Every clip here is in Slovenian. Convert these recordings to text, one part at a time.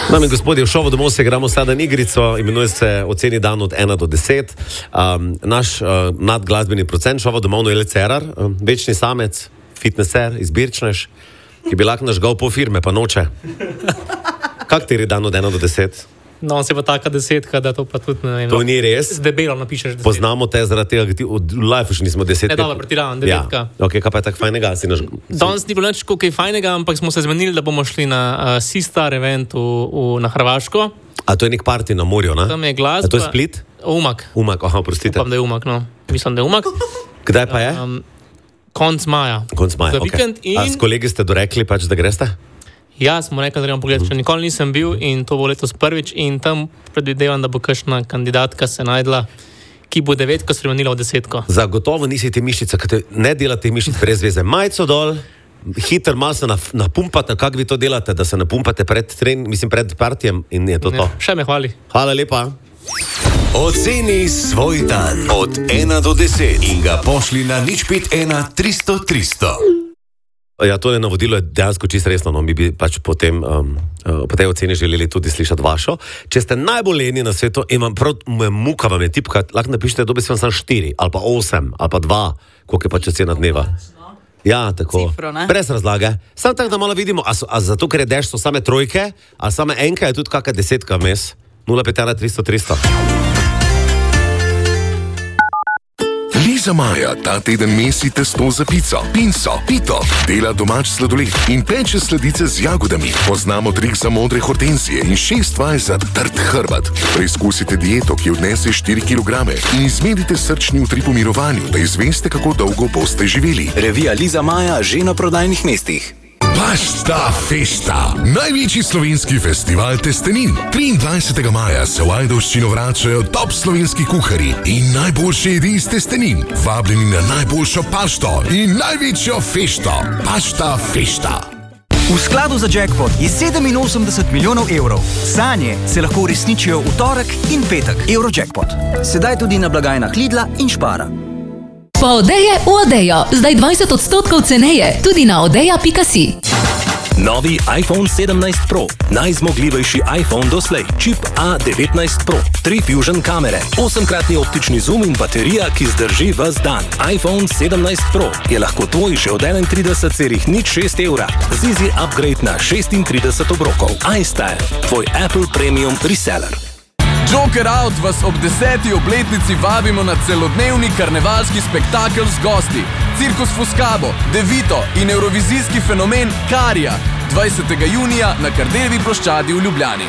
Dame in gospodje, v šovu domov se igramo sada igrico, imenuje se Oceni dan od 1 do 10. Naš nadglasbeni procent šova domov Noel Cerar, večni samec, fitnesser, izbirčnež, ki bi lahko nažgal pol firme, pa noče. Kak ti je dan od 1 do 10? No, on se pa taka 10, da to pa tudi ne vem. To ni res? Z debelo napišeš 10. Poznamo te zaradi tega, ti v life še nismo 10. Ne, dobro, pretiravam, 9. Ja, ok, kaj pa je tako fajnega? Danes ni bilo nič kaj fajnega, ampak smo se zmenili, da bomo šli na Seastar event na Hrvaško. A to je nek party na morju, ne? Tam je glasba. A to je Split? Umag. Umag, aha, prostite. Upam, da je Umag, no. Mislim, da je Umag. Kdaj pa je? Konc maja. Konc maja, za vikend A s kolegi ste dorekli pač, da greste? Ja, smo rekli, da gremo pogledati. Še nikoli nisem bil in to bo letos prvič in tam predvidevam, da bo kakšna kandidatka se najdla, ki bo 9 spremenila v 10. Zagotovo nisi te mišice, ne delate mišic brez veze. Majco dol, hiter malo se napumpate, kako vi to delate, da se napumpate pred partijem in je to to. Še me hvali. Hvala lepa. Oceni svoj dan od 1 do 10 in ga pošli na 051 300 300. Ja, to je navodilo dejansko čisto resno, no, mi bi pač po tej oceni želeli tudi slišati vašo. Če ste najbolj leni na svetu in vam prav muka vam je tipka, lahko napišete, dobi si vam samo 4, ali pa 8, ali pa 2, koliko je pač ocena dneva. Ja, tako. Cifro, brez razlage. Samo tako, da malo vidimo, a zato, ker je dež so same trojke, a same enka je tudi kakšna 10 vmes. 051 300 300. Liza Maja ta teden mesi testo za pico, pinso, pito, dela domač sladoled in peče sladice z jagodami. Poznamo trik za modre hortenzije in 6 vaj za trd hrbet. Preizkusite dieto, ki odnese 4 kg in izmerite srčni utrip v mirovanju, da izveste, kako dolgo boste živeli. Revija Liza Maja že na prodajnih mestih. Pasta Festa, največji slovenski festival testenin. 23. maja se v Ajdovščino vračajo top slovenski kuharji in najboljše jedi iz testenin. Vabljeni na najboljšo pašto in največjo fešto. Pasta Festa. V skladu za jackpot je 87 milijonov evrov. Sanje se lahko uresničijo v torek in petek. Eurojackpot. Sedaj tudi na blagajnah Lidla in Špara. Pa Odeje v Odejo. Zdaj 20% ceneje. Tudi na odeja.si. Novi iPhone 17 Pro. Najzmogljivejši iPhone doslej. Čip A19 Pro. 3 Fusion kamere. 8-kratni optični zoom in baterija, ki zdrži ves dan. iPhone 17 Pro je lahko tvoj še od 31,06 evra. Z easy upgrade na 36 obrokov. iStyle. Tvoj Apple Premium reseller. Joker Out vas ob 10. obletnici vabimo na celodnevni karnevalski spektakel z gosti. Cirkus Fuscabo, Devito in evrovizijski fenomen Karija 20. junija na Kardeljevi ploščadi v Ljubljani.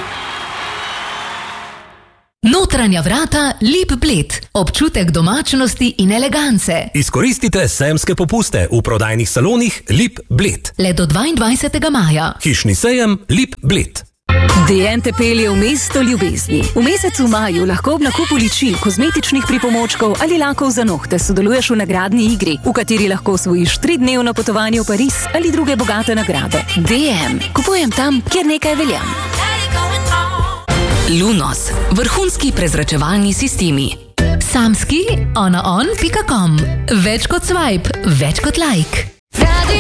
Notranja vrata Lip Bled. Občutek domačnosti in elegance. Izkoristite sejemske popuste v prodajnih salonih Lip Bled. Le do 22. maja. Hišni sejem Lip Bled. DN te pelje v mesto ljubezni. V mesecu maju lahko ob nakupu ličil, kozmetičnih pripomočkov ali lakov za nohte sodeluješ v nagradni igri, v kateri lahko osvojiš 3-dnevno potovanje v Pariz ali druge bogate nagrade. DM. Kupujem tam, kjer nekaj velja. Lunos. Vrhunski prezračevalni sistemi. Samski, onaon.com. Več kot swipe, več kot like.